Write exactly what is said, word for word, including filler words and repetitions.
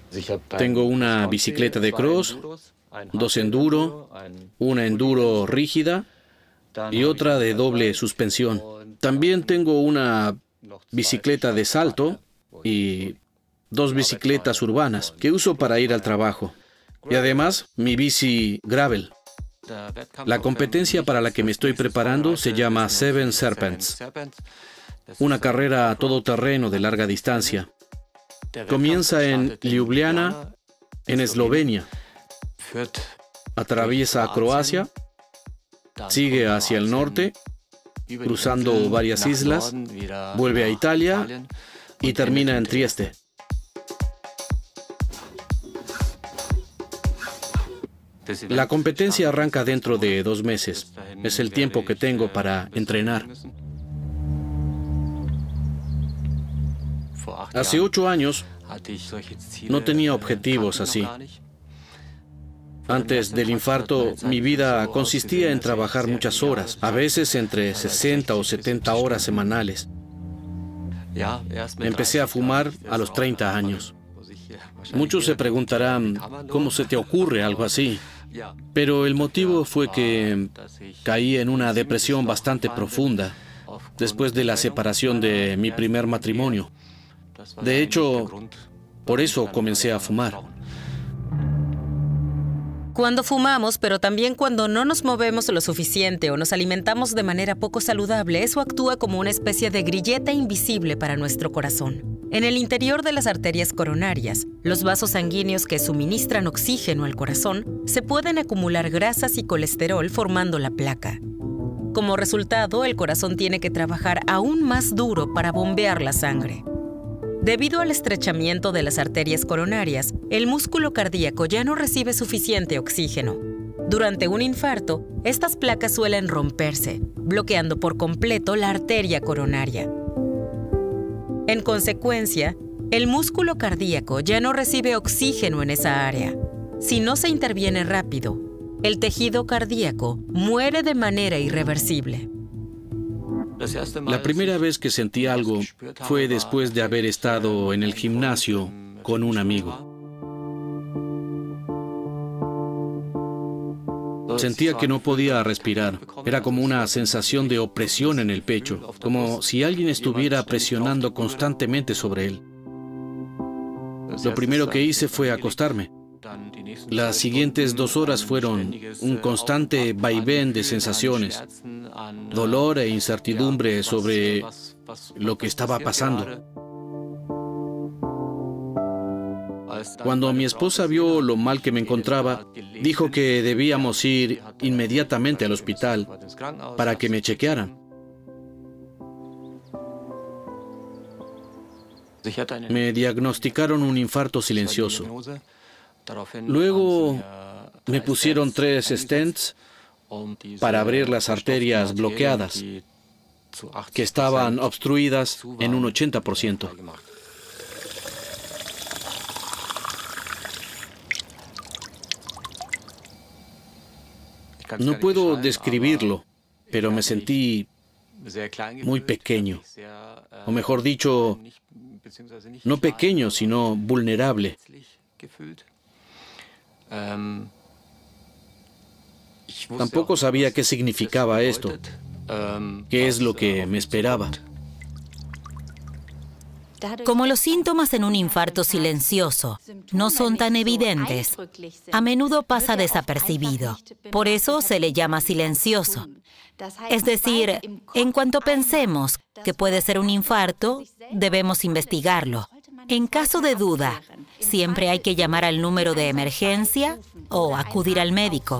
Tengo una bicicleta de cross, dos enduro, una enduro rígida y otra de doble suspensión. También tengo una bicicleta de salto y dos bicicletas urbanas que uso para ir al trabajo. Y además, mi bici gravel. La competencia para la que me estoy preparando se llama Seven Serpents, una carrera a todo terreno de larga distancia. Comienza en Ljubljana, en Eslovenia. Atraviesa Croacia, sigue hacia el norte, cruzando varias islas, vuelve a Italia y termina en Trieste. La competencia arranca dentro de dos meses. Es el tiempo que tengo para entrenar. Hace ocho años no tenía objetivos así. Antes del infarto, mi vida consistía en trabajar muchas horas, a veces entre sesenta o setenta horas semanales. Empecé a fumar a los treinta años. Muchos se preguntarán, ¿cómo se te ocurre algo así? Pero el motivo fue que caí en una depresión bastante profunda después de la separación de mi primer matrimonio. De hecho, por eso comencé a fumar. Cuando fumamos, pero también cuando no nos movemos lo suficiente o nos alimentamos de manera poco saludable, eso actúa como una especie de grilleta invisible para nuestro corazón. En el interior de las arterias coronarias, los vasos sanguíneos que suministran oxígeno al corazón, se pueden acumular grasas y colesterol formando la placa. Como resultado, el corazón tiene que trabajar aún más duro para bombear la sangre. Debido al estrechamiento de las arterias coronarias, el músculo cardíaco ya no recibe suficiente oxígeno. Durante un infarto, estas placas suelen romperse, bloqueando por completo la arteria coronaria. En consecuencia, el músculo cardíaco ya no recibe oxígeno en esa área. Si no se interviene rápido, el tejido cardíaco muere de manera irreversible. La primera vez que sentí algo fue después de haber estado en el gimnasio con un amigo. Sentía que no podía respirar. Era como una sensación de opresión en el pecho, como si alguien estuviera presionando constantemente sobre él. Lo primero que hice fue acostarme. Las siguientes dos horas fueron un constante vaivén de sensaciones, dolor e incertidumbre sobre lo que estaba pasando. Cuando mi esposa vio lo mal que me encontraba, dijo que debíamos ir inmediatamente al hospital para que me chequearan. Me diagnosticaron un infarto silencioso. Luego me pusieron tres stents para abrir las arterias bloqueadas, que estaban obstruidas en un ochenta por ciento. No puedo describirlo, pero me sentí muy pequeño, o mejor dicho, no pequeño, sino vulnerable. Tampoco sabía qué significaba esto, qué es lo que me esperaba. Como los síntomas en un infarto silencioso no son tan evidentes, a menudo pasa desapercibido. Por eso se le llama silencioso. Es decir, en cuanto pensemos que puede ser un infarto, debemos investigarlo. En caso de duda, siempre hay que llamar al número de emergencia o acudir al médico.